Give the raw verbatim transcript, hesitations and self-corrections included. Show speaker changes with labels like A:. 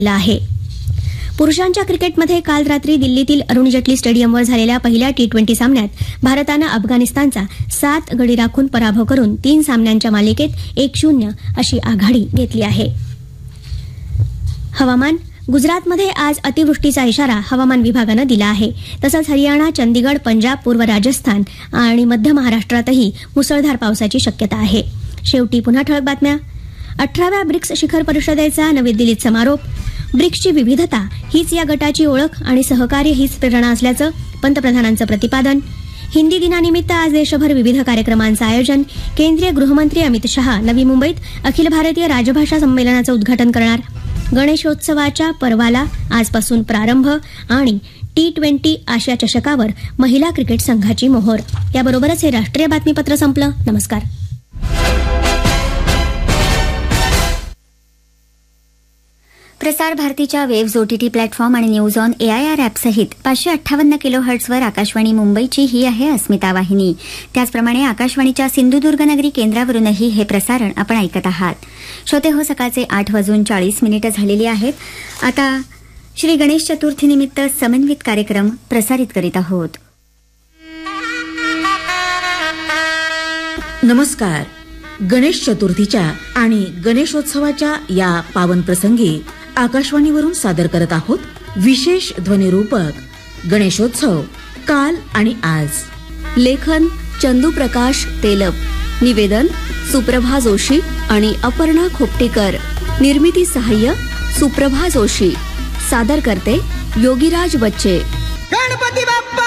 A: आहे. पुरुषांच्या क्रिकेटमध्ये काल रात्री दिल्लीतील अरुण जेटली स्टेडियमवर झालेल्या पहिल्या टी ट्वेंटी सामन्यात भारतानं अफगाणिस्तानचा सात गडी राखून पराभव करून तीन सामन्यांच्या मालिकेत एक शून्य अशी आघाडी घेतली आहे. हवामान. गुजरातमध्ये आज अतिवृष्टीचा इशारा हवामान विभागानं दिला आहे. तसंच हरियाणा, चंदीगड, पंजाब, पूर्व राजस्थान आणि मध्य महाराष्ट्रातही मुसळधार पावसाची शक्यता आहे. शेवटी पुन्हा ठळक बातम्या. अठराव्या ब्रिक्स शिखर परिषदेचा नवी दिल्लीत समारोप. ब्रिक्सची विविधता हीच या गटाची ओळख आणि सहकार्य हीच प्रेरणा असल्याचं पंतप्रधानांचं प्रतिपादन. हिंदी दिनानिमित्त आज देशभर विविध कार्यक्रमांचं आयोजन. केंद्रीय गृहमंत्री अमित शहा नवी मुंबईत अखिल भारतीय राजभाषा संमेलनाचं उद्घाटन करणार. गणेशोत्सवाच्या पर्वाला आजपासून प्रारंभ आणि टी ट्वेंटी आशिया चषकावर महिला क्रिकेट संघाची मोहोर. याबरोबरच हे राष्ट्रीय बातमीपत्र संपलं. नमस्कार.
B: प्रसार भारतीच्या वेव्ज ओटीटी प्लॅटफॉर्म आणि न्यूज ऑन एआयआर ॲपसहित पाचशे अठ्ठावन्न किलो हर्ट्झवर आकाशवाणी मुंबईची ही आहे अस्मिता वाहिनी. त्याचप्रमाणे आकाशवाणीच्या सिंधुदुर्गनगरी केंद्रावरूनही हे प्रसारण आपण ऐकत आहात. श्रोते हो, सकाळचे आठ वाजून चाळीस मिनिटं झालेली आहेत. आता श्री गणेश चतुर्थीनिमित्त समन्वित कार्यक्रम प्रसारित करीत आहोत.
C: नमस्कार. गणेश चतुर्थीच्या आणि गणेशोत्सवाच्या या पावन प्रसंगी आकाशवाणीवरून सादर करत आहोत विशेष ध्वनिरूपक गणेशोत्सव काल आणि आज.
D: लेखन चंदूप्रकाश तेलप. निवेदन सुप्रभा जोशी आणि अपर्णा खोपटेकर. निर्मिती सहाय्य सुप्रभा जोशी. सादर करते योगीराज बच्चे.
E: गणपती बाप्पा